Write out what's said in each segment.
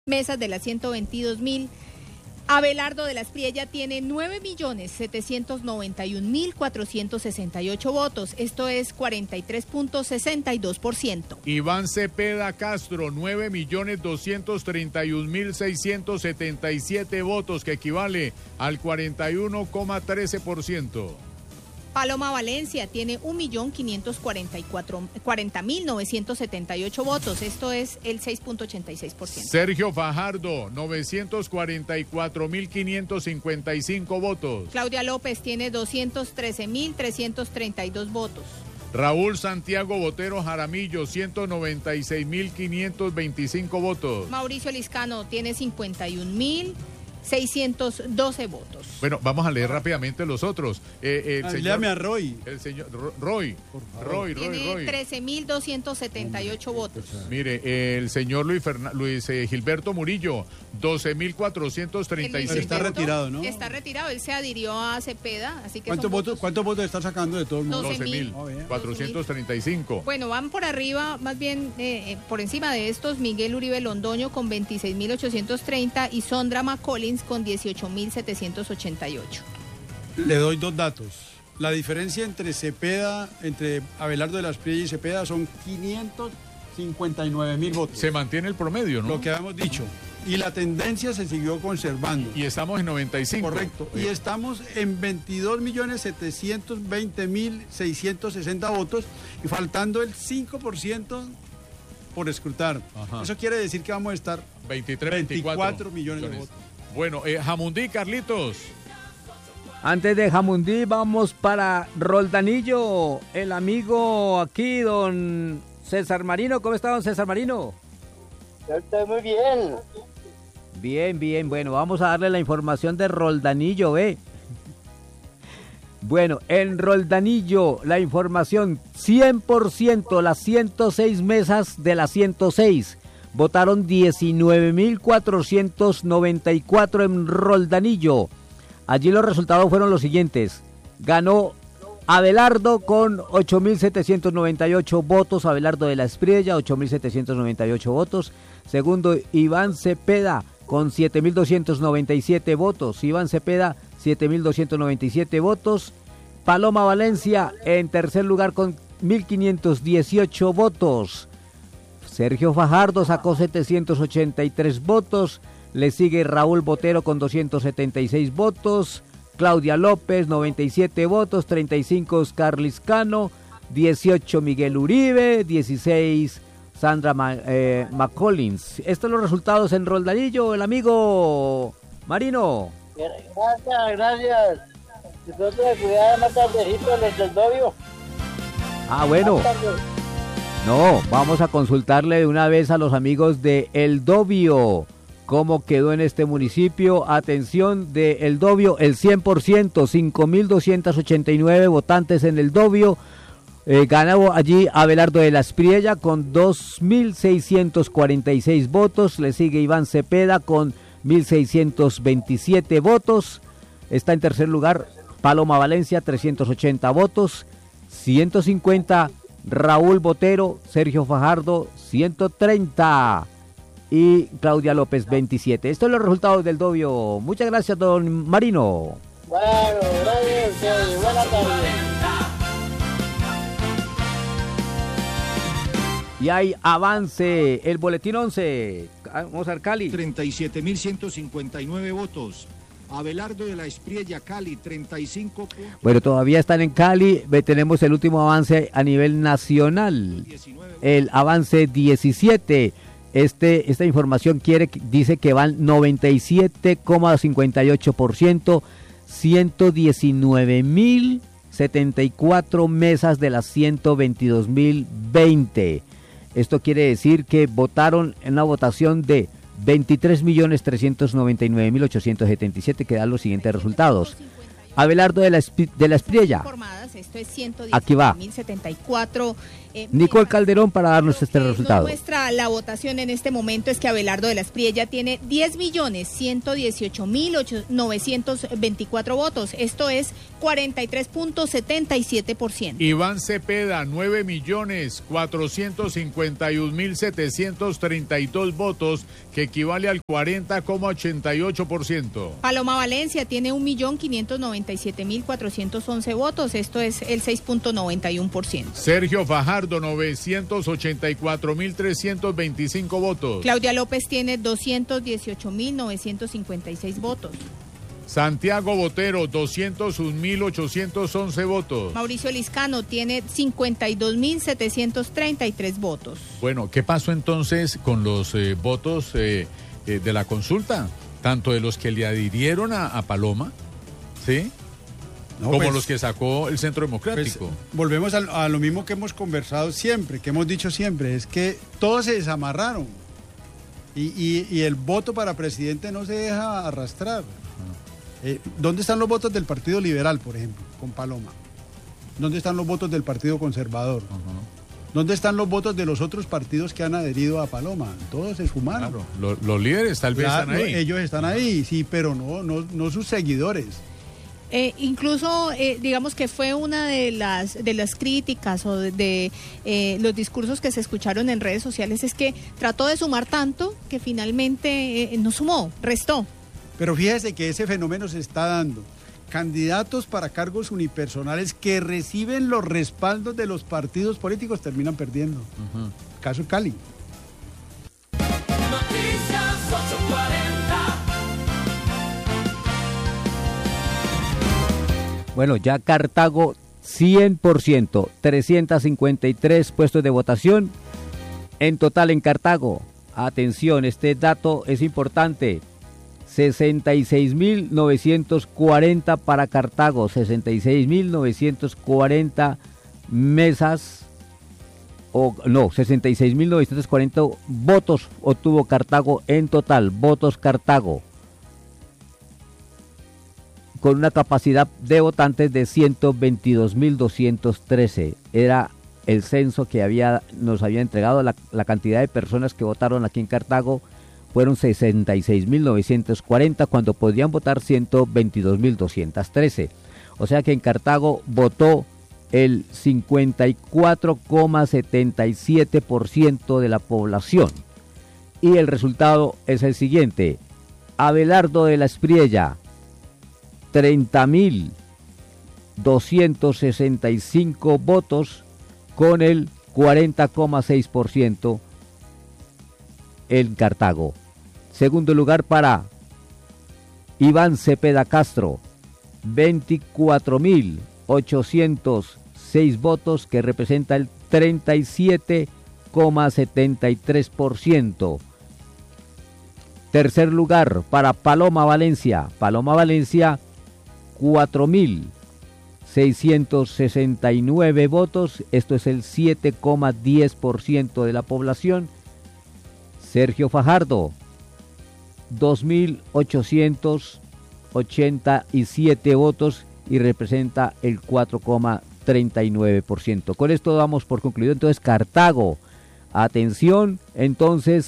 mesas de las 122.000. Abelardo de la Espriella tiene 9.791.468 votos. Esto es 43.62%. Iván Cepeda Castro, 9.231.677 votos, que equivale al 41,13%. Paloma Valencia tiene 1.540.978 votos. Esto es el 6.86%. Sergio Fajardo, 944.555 votos. Claudia López tiene 213.332 votos. Raúl Santiago Botero Jaramillo, 196.525 votos. Mauricio Liscano tiene 51.612 votos. Bueno, vamos a leer rápidamente los otros. Léame a Roy. El señor Roy. Tiene 13.278 votos. Mire, el señor Luis Gilberto Murillo, 12.435. Está retirado, ¿no? Está retirado, él se adhirió a Cepeda, así que ¿Cuántos votos está sacando de todo el mundo? 12.435. Bueno, van por arriba, más bien por encima de estos, Miguel Uribe Londoño con 26.830 y Sondra McCollins con 18.788. Le doy dos datos. La diferencia entre Abelardo de la Espriella y Cepeda son 559.000 votos. Se mantiene el promedio, ¿no? Lo que habíamos dicho. Y la tendencia se siguió conservando. Y estamos en 95. Correcto. Y estamos en 22.720.660 votos y faltando el 5% por escrutar. Ajá. Eso quiere decir que vamos a estar 24 millones de votos. Bueno, Jamundí, Carlitos. Antes de Jamundí, vamos para Roldanillo. El amigo aquí, don César Marino. ¿Cómo está, don César Marino? Yo estoy muy bien. Bien. Bueno, vamos a darle la información de Roldanillo, ¿ve? Bueno, en Roldanillo, la información, 100%, las 106 mesas de las 106. Votaron 19.494 en Roldanillo. Allí los resultados fueron los siguientes. Ganó Abelardo con 8.798 votos. Abelardo de la Espriella, 8.798 votos. Segundo, Iván Cepeda con 7.297 votos. Iván Cepeda, 7.297 votos. Paloma Valencia en tercer lugar con 1.518 votos. Sergio Fajardo sacó 783 votos, le sigue Raúl Botero con 276 votos, Claudia López 97 votos, 35 Oscar Liscano, 18 Miguel Uribe, 16 Sandra McCollins. Estos son los resultados en Roldanillo, el amigo Marino. Gracias. Nosotros de cuidar más tardecito del novio. Ah, bueno. No, vamos a consultarle de una vez a los amigos de El Dobio cómo quedó en este municipio. Atención, de El Dobio, el 100%, 5.289 votantes en El Dobio. Ganó allí Abelardo de la Espriella con 2.646 votos. Le sigue Iván Cepeda con 1.627 votos. Está en tercer lugar Paloma Valencia, 380 votos. 150 Raúl Botero, Sergio Fajardo, 130 y Claudia López, 27. Estos son los resultados del Dobio. Muchas gracias, don Marino. Bueno, gracias. Buenas tardes. Y hay avance, el boletín 11. Vamos a ver Cali. 37.159 votos. Abelardo de la Espriella, Cali, 35. Bueno, todavía están en Cali. Tenemos el último avance a nivel nacional. El avance 17. Esta información dice que van 97,58%, 119.074 mesas de las 122.020. Esto quiere decir que votaron en una votación de 23.399.877, que dan los siguientes resultados. Abelardo de la Espriella. Informadas, esto es Aquí va. 110.074. Nicole Calderón para darnos este resultado. Nuestra la votación en este momento es que Abelardo de la Espriella tiene 10.118.924 votos. Esto es 43.77%. Iván Cepeda, 9.451.732 votos, que equivale al 40,88%. Paloma Valencia tiene 1.597.411 votos. Esto es el 6.91%. Sergio Fajardo, 984.325 votos. Claudia López tiene 218.956 votos. Santiago Botero, 201.811 votos. Mauricio Liscano tiene 52.733 votos. Bueno, ¿qué pasó entonces con los votos de la consulta? Tanto de los que le adhirieron a Paloma, ¿sí? No, como pues, los que sacó el Centro Democrático. Pues, volvemos a lo mismo que hemos conversado siempre, que hemos dicho siempre, es que todos se desamarraron y el voto para presidente no se deja arrastrar. ¿Dónde están los votos del Partido Liberal, por ejemplo, con Paloma? ¿Dónde están los votos del Partido Conservador? ¿Dónde están los votos de los otros partidos que han adherido a Paloma? Todos se sumaron. Claro, los líderes tal vez están ahí. Ellos están ahí, sí, pero no sus seguidores. Incluso digamos que fue una de las críticas o de los discursos que se escucharon en redes sociales, es que trató de sumar tanto que finalmente no sumó, restó. Pero fíjese que ese fenómeno se está dando. Candidatos para cargos unipersonales que reciben los respaldos de los partidos políticos terminan perdiendo. Caso Cali. Noticias 840. Bueno, ya Cartago 100%, 353 puestos de votación en total en Cartago. Atención, este dato es importante. 66.940 para Cartago, 66.940 mesas, 66.940 votos obtuvo Cartago en total, votos Cartago, con una capacidad de votantes de 122.213. Era el censo que nos había entregado la cantidad de personas que votaron aquí en Cartago. Fueron 66.940 cuando podían votar 122.213. O sea que en Cartago votó el 54,77% de la población. Y el resultado es el siguiente. Abelardo de la Espriella, 30.265 votos con el 40,6% en Cartago. Segundo lugar para Iván Cepeda Castro, 24.806 votos, que representa el 37,73%. Tercer lugar para Paloma Valencia. Paloma Valencia, 4.669 votos, esto es el 7,10% de la población. Sergio Fajardo, 2.887 votos y representa el 4,39%. Con esto damos por concluido entonces Cartago. Atención, entonces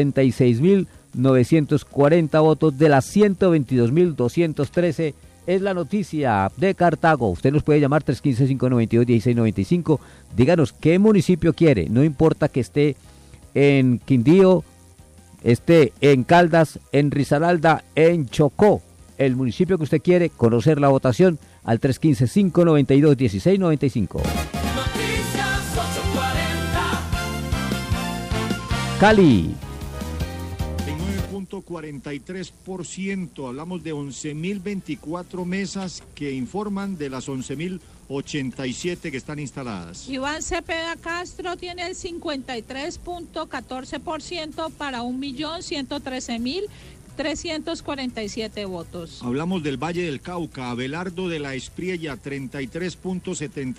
66.940 votos de las 122.213 es la noticia de Cartago. Usted nos puede llamar 315-592-1695. Díganos qué municipio quiere, no importa que esté en Quindío, esté en Caldas, en Risaralda, en Chocó, el municipio que usted quiere, conocer la votación al 315-592-1695. Cali. 9.43%, hablamos de 11.024 mesas que informan de las 11.087 que están instaladas. Iván Cepeda Castro tiene el 53.14% para 1.113.347 votos. Hablamos del Valle del Cauca, Abelardo de la Espriella,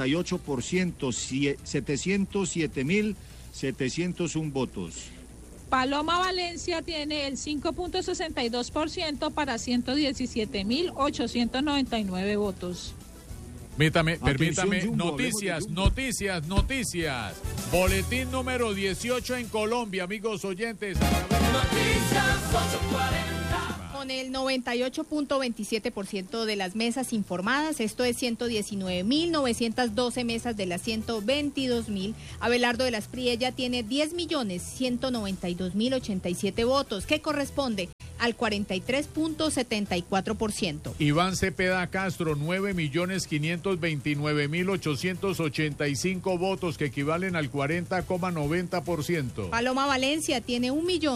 33.78%, 707.701 votos. Paloma Valencia tiene el 5.62% para 117.899 votos. Permítame, Jumbo, noticias. Boletín número 18 en Colombia, amigos oyentes. Noticias 840. Con el 98.27% de las mesas informadas, esto es 119.912 mesas de las 122.000. Abelardo de la Espriella tiene 10.192.087 votos, que corresponde al 43.74%. Iván Cepeda Castro, 9.529.885 votos, que equivalen al 40,90%. Paloma Valencia tiene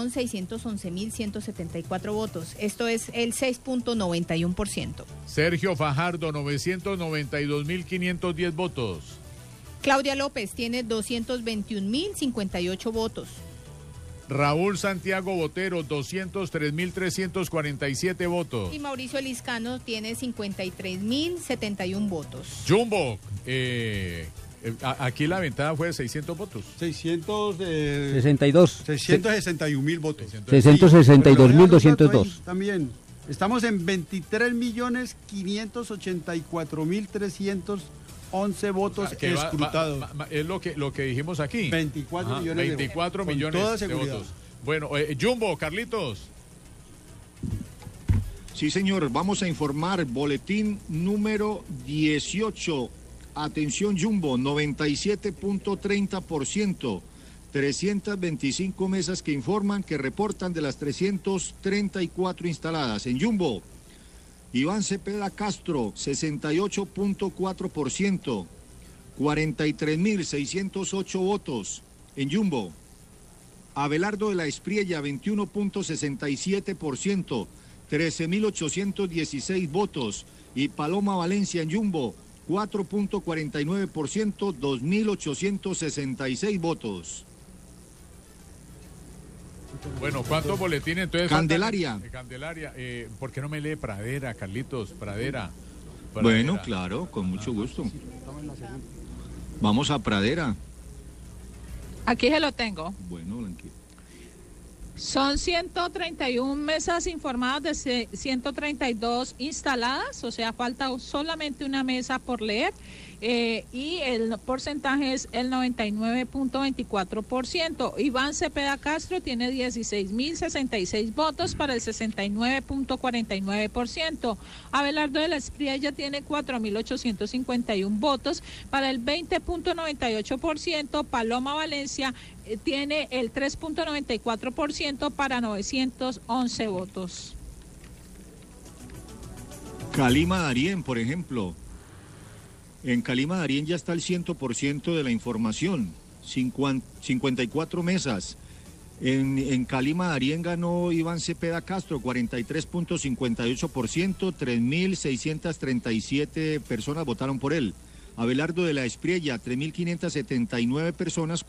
1.611.174 votos, esto es el 6.91%. Sergio Fajardo, 992.510 votos. Claudia López tiene 221.058 votos. Raúl Santiago Botero, 203.347 votos. Y Mauricio Liscano tiene 53.071 votos. Jumbo, aquí la ventaja fue de 600 votos. 661.000 votos. 662.202. También. Estamos en 23.584.311 votos escrutados. Es lo que dijimos aquí. 24 millones de votos. 24 Con millones toda de seguridad. votos. Bueno, Jumbo, Carlitos. Sí, señor, vamos a informar. Boletín número 18. Atención, Jumbo, 97.30%. 325 mesas que informan, que reportan de las 334 instaladas. En Jumbo, Iván Cepeda Castro, 68.4%, 43.608 votos. En Jumbo, Abelardo de la Espriella, 21.67%, 13.816 votos. Y Paloma Valencia en Jumbo, 4.49%, 2.866 votos. Bueno, ¿cuántos boletines entonces? Candelaria. Candelaria, ¿por qué no me lee Pradera, Carlitos? Pradera. Bueno, claro, con mucho gusto. Vamos a Pradera. Aquí se lo tengo. Bueno, Blanquita. Son 131 mesas informadas de 132 instaladas, o sea, falta solamente una mesa por leer. Y el porcentaje es el 99.24%. Iván Cepeda Castro tiene 16.066 votos para el 69.49%. Abelardo de la Espriella tiene 4.851 votos para el 20.98%. Paloma Valencia tiene el 3.94% para 911 votos. Calima Darién, por ejemplo. En Calima Darién ya está el 100% de la información, 54 mesas. En Calima Darién ganó Iván Cepeda Castro, 43.58%, 3.637 personas votaron por él. Abelardo de la Espriella, 3.579 personas,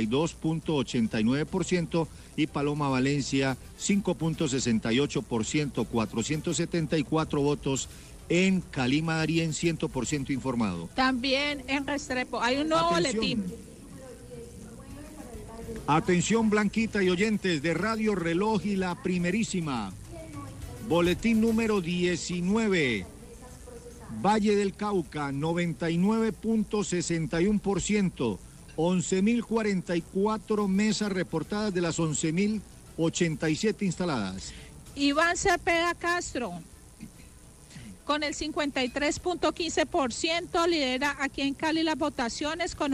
42.89%, y Paloma Valencia, 5.68%, 474 votos. En Calima Darién, 100% informado. También en Restrepo hay un nuevo boletín. Atención, Blanquita y oyentes de Radio Reloj y La Primerísima. Boletín número 19. Valle del Cauca, 99.61%. 11.044 mesas reportadas de las 11.087 instaladas. Iván Cepeda Castro, con el 53.15%, lidera aquí en Cali las votaciones con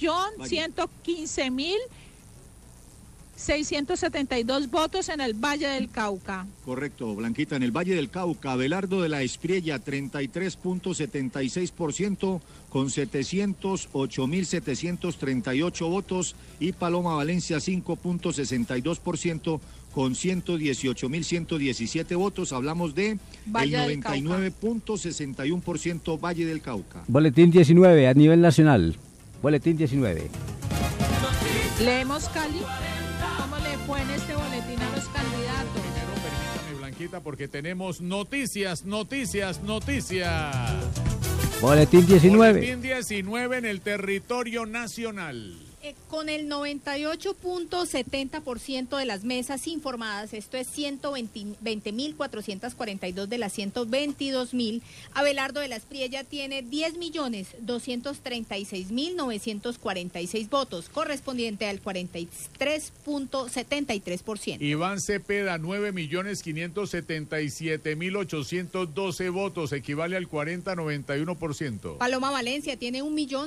1.115.672 votos en el Valle del Cauca. Correcto, Blanquita, en el Valle del Cauca, Abelardo de la Espriella, 33.76% con 708.738 votos, y Paloma Valencia, 5.62% con 118.117 votos. Hablamos de Valle el 99.61% Valle del Cauca. Boletín 19 a nivel nacional. Boletín 19. Leemos Cali. ¿Cómo le fue en este boletín a los candidatos? Primero permítame, Blanquita, porque tenemos noticias. Boletín 19. Boletín 19 en el territorio nacional. Con el 98.70% de las mesas informadas, esto es 120.442 de las 122.000, Abelardo de la Espriella tiene 10.236.946 votos, correspondiente al 43.73%. Iván Cepeda, 9.577.812 votos, equivale al 40,91%. Paloma Valencia tiene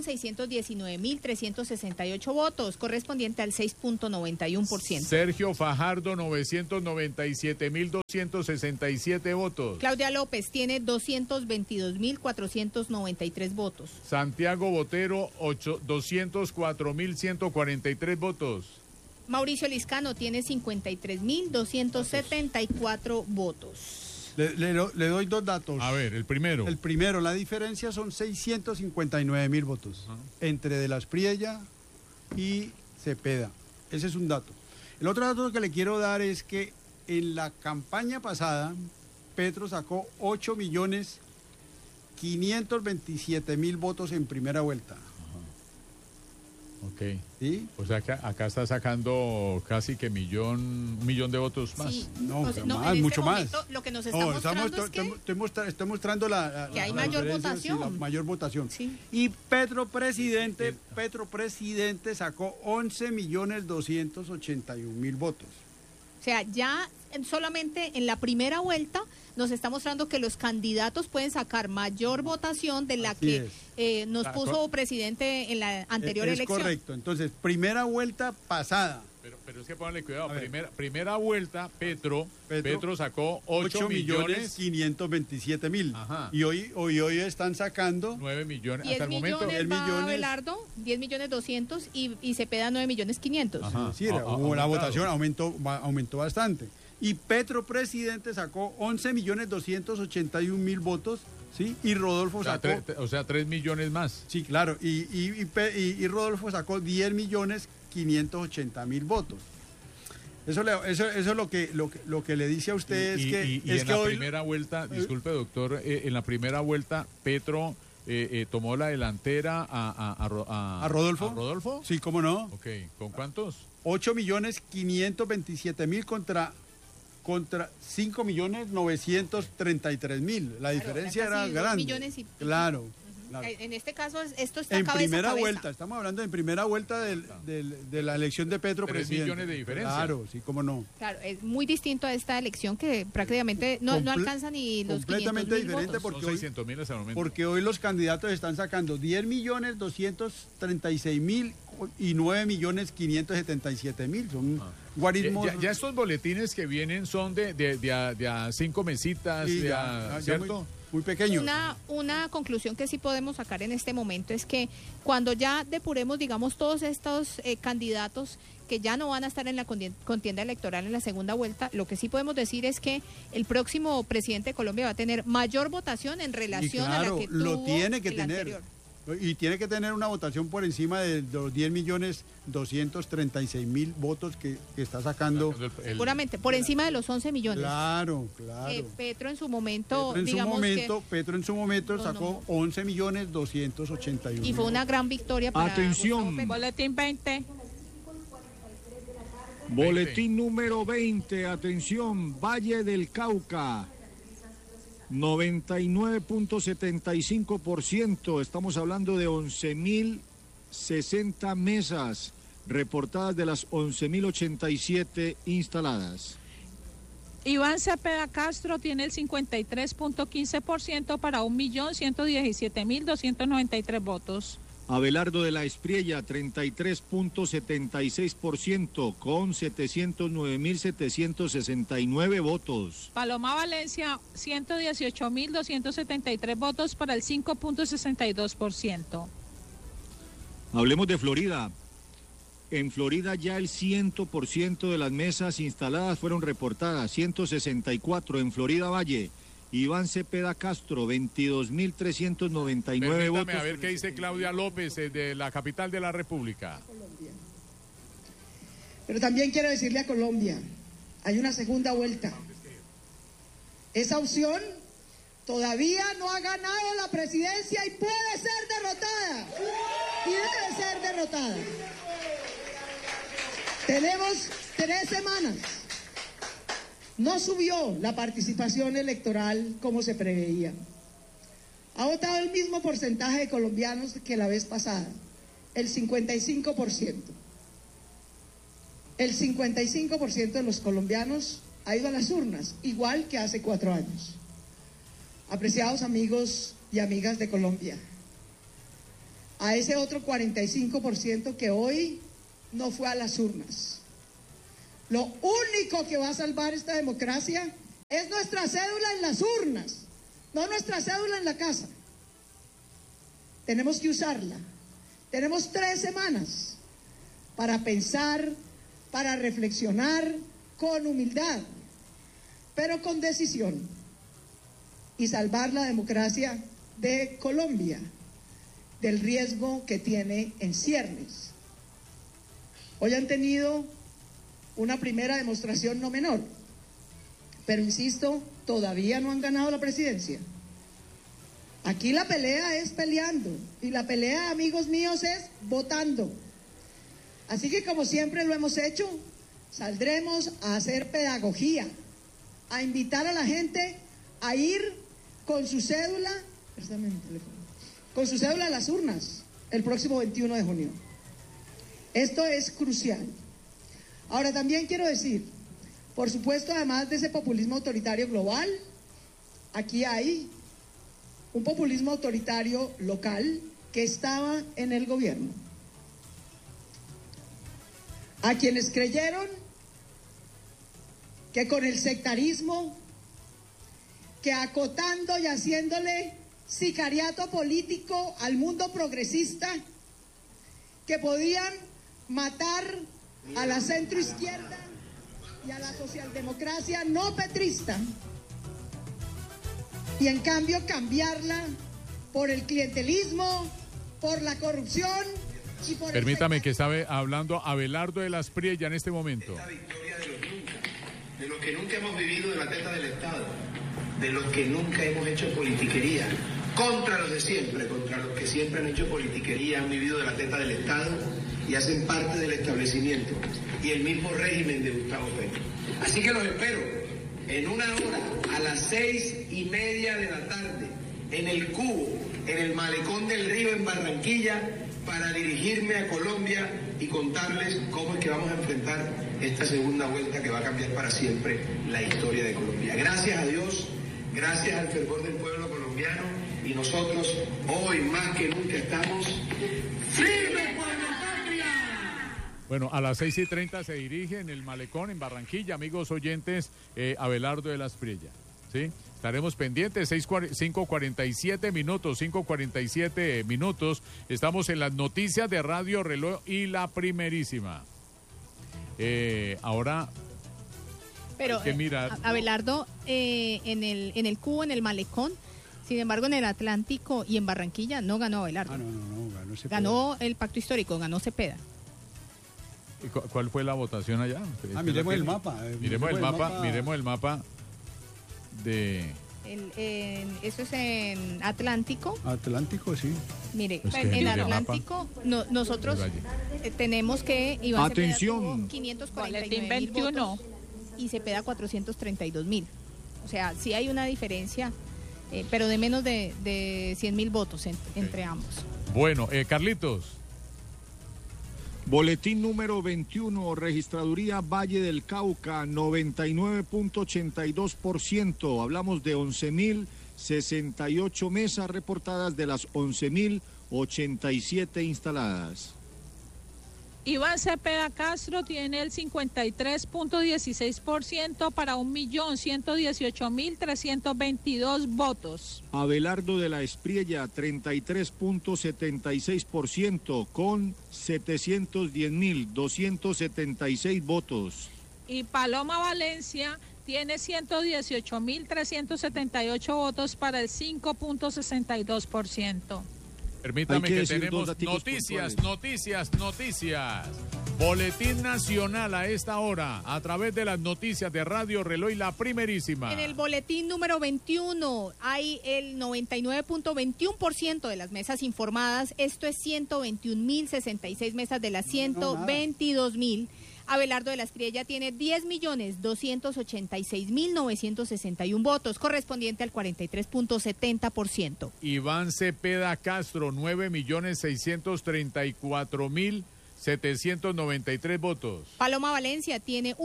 1.619.368 votos, correspondiente al 6.91%. Sergio Fajardo, 997.267 votos. Claudia López tiene 222.493 votos. Santiago Botero, 204.143 votos. Mauricio Liscano tiene 53.274 votos. Le doy dos datos. A ver, el primero. El primero, la diferencia son 659.000 votos entre De la Espriella y Cepeda. Ese es un dato. El otro dato que le quiero dar es que en la campaña pasada Petro sacó 8.527.000 votos en primera vuelta. Ok. ¿Sí? O sea que acá está sacando casi que un millón de votos más. Sí. No, O sea, más, mucho más. Lo que nos está mostrando es que estoy mostrando que hay mayor diferencia, votación. sí, la mayor votación. Sí. Y Petro presidente sacó 11.281.000 votos. O sea, ya solamente en la primera vuelta nos está mostrando que los candidatos pueden sacar mayor votación de la Así que nos puso presidente en la anterior elección. Es correcto. Entonces, primera vuelta pasada. Pero es que pónganle cuidado. Primera vuelta, Petro sacó 8.527.000. Ajá. Y hoy están sacando 9 millones 10 hasta el momento. millones 10 va millones. Abelardo, 10.200.000 y Cepeda 9.500.000. Ajá. Sí, la votación aumentó bastante. Y Petro presidente sacó 11.281.000 votos, ¿sí? Y Rodolfo sacó... O sea, 3 millones más. Sí, claro. Y Rodolfo sacó 10.580.000 votos. Eso es lo que le dice a usted es que... Y en la primera vuelta, disculpe doctor, en la primera vuelta Petro tomó la delantera a Rodolfo. ¿A Rodolfo? Sí, cómo no. Ok, ¿con cuántos? 8.527.000 contra 5.933.000. La diferencia era grande. Millones y... Claro. En este caso, esto está En cabeza primera a cabeza. vuelta, estamos hablando en primera vuelta de la elección de Petro 3 presidente. millones de diferencia. Claro, sí, cómo no. Claro, es muy distinto a esta elección que prácticamente no alcanza ni los 500.000 completamente diferente votos. Son 600.000 hasta el momento. Porque hoy los candidatos están sacando 10.236.000 y 9.577.000. Son guarismos. Ya estos boletines que vienen son de a 5 mesitas, Sí, ¿cierto? Muy pequeño. Una conclusión que sí podemos sacar en este momento es que cuando ya depuremos, digamos, todos estos candidatos que ya no van a estar en la contienda electoral en la segunda vuelta, lo que sí podemos decir es que el próximo presidente de Colombia va a tener mayor votación en relación a la que tuvo lo tiene que el tener. anterior. Y tiene que tener una votación por encima de los 10.236.000 votos que está sacando. Seguramente, por encima de los 11 millones. Claro. Petro en su momento, Petro en su momento sacó 11.281.000. Y fue una gran victoria para Atención. Boletín 20. Boletín número 20, atención, Valle del Cauca, 99.75%, estamos hablando de 11.060 mesas reportadas de las 11.087 instaladas. Iván Cepeda Castro tiene el 53.15% para 1.117.293 votos. Abelardo de la Espriella, 33.76% con 709.769 votos. Paloma Valencia, 118.273 votos para el 5.62%. Hablemos de Florida. En Florida ya el 100% de las mesas instaladas fueron reportadas, 164 en Florida Valle. Iván Cepeda Castro, 22.399 votos. A ver qué dice Claudia López de la capital de la República. Pero también quiero decirle a Colombia, hay una segunda vuelta. Esa opción todavía no ha ganado la presidencia y puede ser derrotada. Y debe ser derrotada. Tenemos 3 semanas. No subió la participación electoral como se preveía. Ha votado el mismo porcentaje de colombianos que la vez pasada, el 55%. El 55% de los colombianos ha ido a las urnas, igual que hace 4 años. Apreciados amigos y amigas de Colombia, a ese otro 45% que hoy no fue a las urnas, lo único que va a salvar esta democracia es nuestra cédula en las urnas, no nuestra cédula en la casa. Tenemos que usarla. Tenemos 3 semanas para pensar, para reflexionar con humildad, pero con decisión, y salvar la democracia de Colombia del riesgo que tiene en ciernes. Hoy han tenido una primera demostración no menor, pero insisto, todavía no han ganado la presidencia. Aquí la pelea es peleando, y la pelea, amigos míos, es votando. Así que, como siempre lo hemos hecho, saldremos a hacer pedagogía, a invitar a la gente a ir con su cédula, a las urnas el próximo 21 de junio. Esto es crucial. Ahora, también quiero decir, por supuesto, además de ese populismo autoritario global, aquí hay un populismo autoritario local que estaba en el gobierno. A quienes creyeron que con el sectarismo, que acotando y haciéndole sicariato político al mundo progresista, que podían matar a la centroizquierda y a la socialdemocracia no petrista, y en cambio cambiarla por el clientelismo, por la corrupción y por... Permítame que estaba hablando Abelardo de la Espriella en este momento. Esta victoria de los que nunca hemos vivido de la teta del Estado, de los que nunca hemos hecho politiquería, contra los de siempre, contra los que siempre han hecho politiquería, han vivido de la teta del Estado y hacen parte del establecimiento y el mismo régimen de Gustavo Petro. Así que los espero en 1 hora, a las 6:30 de la tarde, en el Cubo, en el Malecón del Río, en Barranquilla, para dirigirme a Colombia y contarles cómo es que vamos a enfrentar esta segunda vuelta que va a cambiar para siempre la historia de Colombia. Gracias a Dios, gracias al fervor del pueblo colombiano, y nosotros hoy más que nunca estamos firmes por la patria. Bueno, a las 6:30 se dirige en el Malecón, en Barranquilla, amigos oyentes, Abelardo de la Espriella, ¿sí? Estaremos pendientes, 5:47 minutos. Estamos en las noticias de Radio Reloj y La Primerísima. Ahora pero hay que mirar. Abelardo, en el Cubo, en el Malecón, sin embargo, en el Atlántico y en Barranquilla no ganó Abelardo. Ganó Cepeda. Ganó el Pacto Histórico, ganó Cepeda. ¿Cuál fue la votación allá? Miremos el mapa. Miremos el mapa de... Eso es en Atlántico. Atlántico, sí. Mire, Es que en el Atlántico nosotros tenemos que Iván Atención. Cepeda tuvo Boletín 549.000 21 votos y Cepeda 432.000. O sea, sí hay una diferencia, pero de menos de 100.000 votos entre ambos. Bueno, Carlitos. Boletín número 21, Registraduría Valle del Cauca, 99.82%. Hablamos de 11.068 mesas reportadas de las 11.087 instaladas. Iván Cepeda Castro tiene el 53.16% para 1.118.322 votos. Abelardo de la Espriella, 33.76% con 710.276 votos. Y Paloma Valencia tiene 118.378 votos para el 5.62%. Permítame que decir tenemos dos daticos noticias. Boletín nacional a esta hora, a través de las noticias de Radio Reloj y La Primerísima. En el boletín número 21 hay el 99.21% de las mesas informadas. Esto es 121.066 mesas de las 122.000. Abelardo de la Espriella tiene 10.286.961 votos, correspondiente al 43.70%. Iván Cepeda Castro, 9.634.793 votos. Paloma Valencia tiene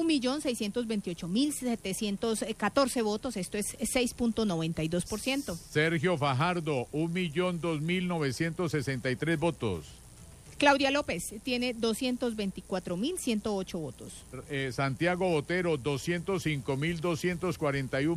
1.628.714 votos, esto es 6.92%. Sergio Fajardo, 1.002.963 votos. Claudia López tiene 224.108 votos. Santiago Botero, 205.241